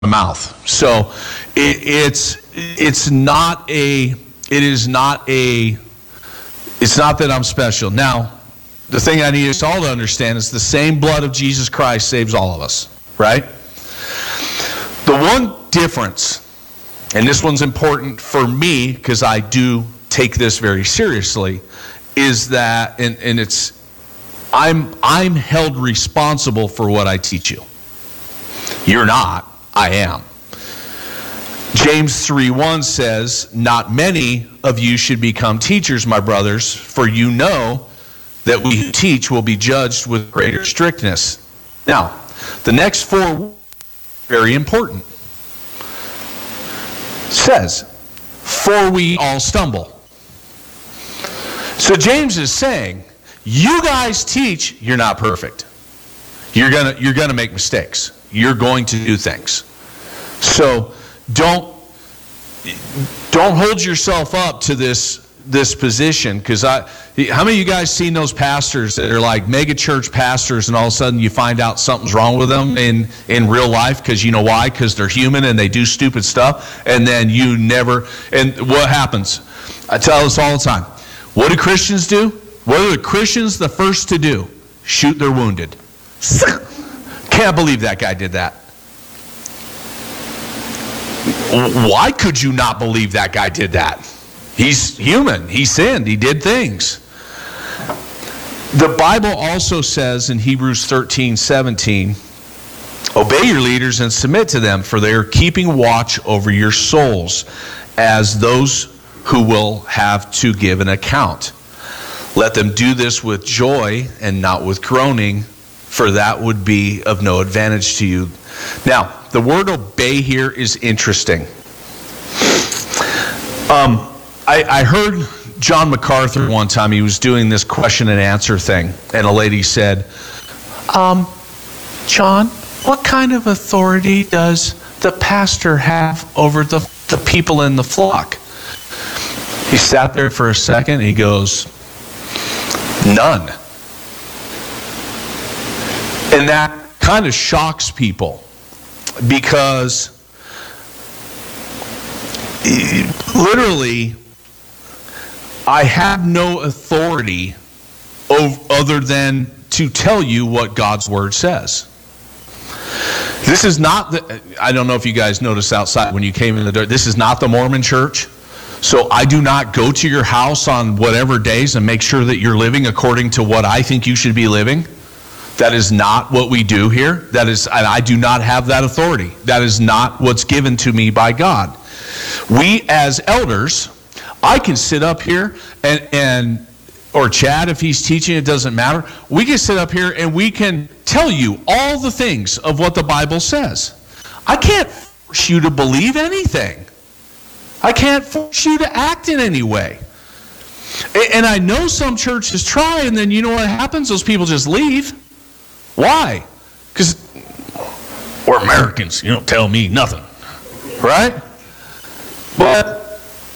my mouth. So it's not that I'm special. Now, the thing I need us all to understand is the same blood of Jesus Christ saves all of us, right? The one difference, and this one's important for me because I do take this very seriously, is that, and it's, I'm held responsible for what I teach you. You're not, I am. James 3:1 says, "Not many of you should become teachers, my brothers, for you know that we who teach will be judged with greater strictness." Now, the next four, very important. It says, "For we all stumble." So James is saying, you guys teach, you're not perfect. You're gonna make mistakes. You're going to do things. So don't hold yourself up to this position, because how many of you guys seen those pastors that are like mega church pastors, and all of a sudden you find out something's wrong with them in real life? Because you know why? Because they're human and they do stupid stuff, and then you never. And what happens? I tell this all the time. What do Christians do? What are the Christians the first to do? Shoot their wounded. Can't believe that guy did that. Why could you not believe that guy did that? He's human. He sinned. He did things. The Bible also says in Hebrews 13:17, "Obey your leaders and submit to them, for they are keeping watch over your souls as those who will have to give an account. Let them do this with joy and not with groaning, for that would be of no advantage to you." Now, the word obey here is interesting. I heard John MacArthur one time. He was doing this question and answer thing, and a lady said, "John, what kind of authority does the pastor have over the people in the flock?" He sat there for a second, and he goes, "None." And that kind of shocks people, because literally, I have no authority other than to tell you what God's Word says. This is not I don't know if you guys noticed outside when you came in the door, this is not the Mormon church. So I do not go to your house on whatever days and make sure that you're living according to what I think you should be living. That is not what we do here. I do not have that authority. That is not what's given to me by God. We as elders, I can sit up here or Chad, if he's teaching, it doesn't matter. We can sit up here and we can tell you all the things of what the Bible says. I can't force you to believe anything. I can't force you to act in any way. And I know some churches try, and then you know what happens? Those people just leave. Why? Because we're Americans. You don't tell me nothing. Right? But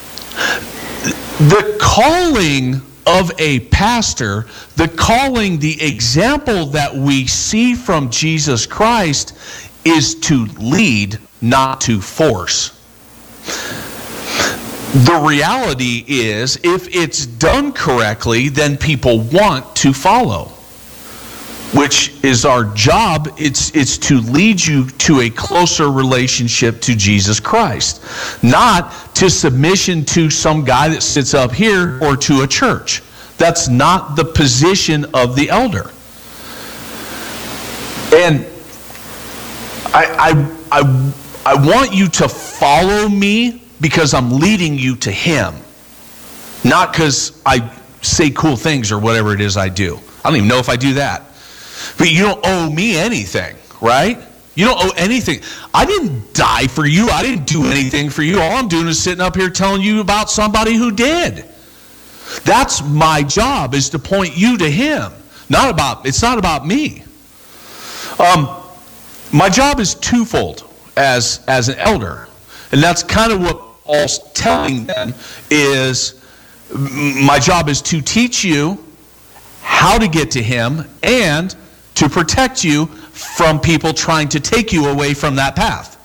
the calling of a pastor, the example that we see from Jesus Christ is to lead, not to force. The reality is, if it's done correctly, then people want to follow, which is our job. It's to lead you to a closer relationship to Jesus Christ, not to submission to some guy that sits up here or to a church. That's not the position of the elder. And I want you to follow me because I'm leading you to Him, not because I say cool things or whatever it is I do. I don't even know if I do that. But you don't owe me anything, right? You don't owe anything. I didn't die for you. I didn't do anything for you. All I'm doing is sitting up here telling you about somebody who did. That's my job, is to point you to Him. It's not about me. My job is twofold as an elder. And that's kind of what Paul's telling them, is my job is to teach you how to get to Him and to protect you from people trying to take you away from that path.